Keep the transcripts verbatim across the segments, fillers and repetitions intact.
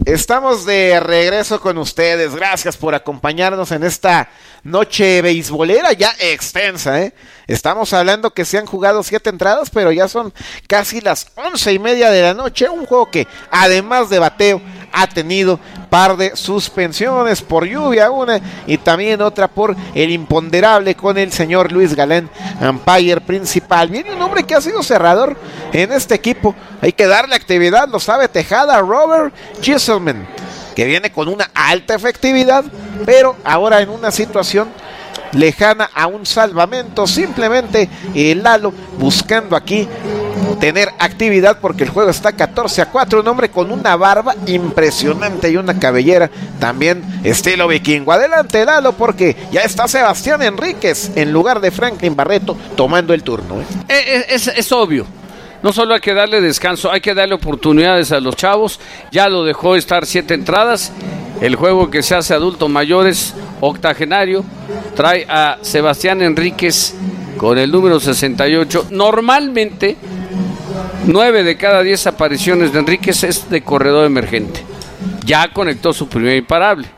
Estamos de regreso con ustedes. Gracias por acompañarnos en esta noche beisbolera ya extensa, ¿eh? Estamos hablando que se han jugado siete entradas, pero ya son casi las once y media de la noche. Un juego que, además de bateo, ha tenido par de suspensiones por lluvia, una y también otra por el imponderable con el señor Luis Galán, umpire principal. Viene un hombre que ha sido cerrador en este equipo. Hay que darle actividad, lo sabe Tejada, Robert Gsellman, que viene con una alta efectividad, pero ahora en una situación lejana a un salvamento. Simplemente el Lalo buscando aquí tener actividad porque el juego está catorce a cuatro. Un hombre con una barba impresionante y una cabellera también estilo vikingo. Adelante Lalo, porque ya está Sebastián Enríquez en lugar de Franklin Barreto tomando el turno, ¿eh? Es, es, es obvio. No solo hay que darle descanso, hay que darle oportunidades a los chavos. Ya lo dejó estar siete entradas. El juego que se hace adulto mayores, octogenario, trae a Sebastián Enríquez con el número sesenta y ocho. Normalmente, nueve de cada diez apariciones de Enríquez es de corredor emergente. Ya conectó su primer imparable.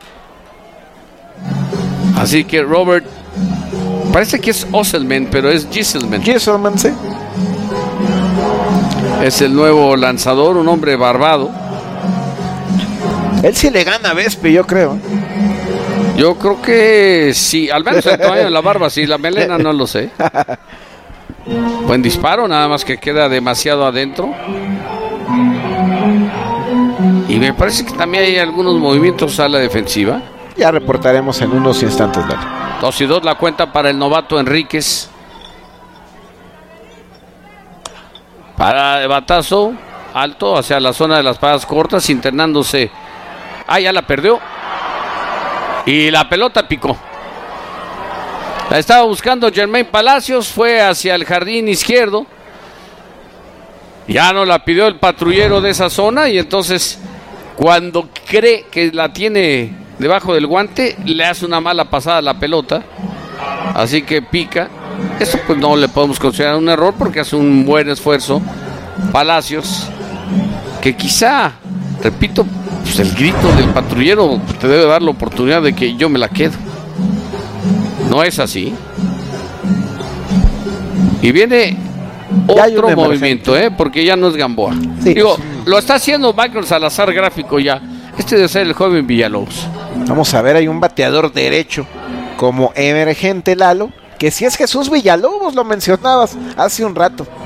Así que Robert, parece que es Gsellman, pero es Gsellman. Gsellman, sí. Es el nuevo lanzador, un hombre barbado. Él sí le gana a Vespi, yo creo. Yo creo que sí, al menos el tamaño de la barba, sí, la melena no lo sé. Buen disparo, nada más que queda demasiado adentro. Y me parece que también hay algunos movimientos a la defensiva. Ya reportaremos en unos instantes, Lalo. Dos y dos la cuenta para el novato Enríquez. Para de batazo alto hacia la zona de las paradas cortas, internándose. Ah, ya la perdió. Y la pelota picó. La estaba buscando Germain Palacios, fue hacia el jardín izquierdo. Ya no la pidió el patrullero de esa zona y entonces cuando cree que la tiene debajo del guante, le hace una mala pasada a la pelota. Así que pica. Eso pues no le podemos considerar un error porque hace un buen esfuerzo Palacios, que quizá, repito, pues el grito del patrullero te debe dar la oportunidad de que yo me la quedo. No es así. Y viene otro movimiento, ¿eh? Porque ya no es Gamboa. Sí. Digo, lo está haciendo Michael Salazar, gráfico ya. Este debe ser el joven Villalobos. Vamos a ver, hay un bateador derecho como emergente, Lalo, que si es Jesús Villalobos, lo mencionabas hace un rato.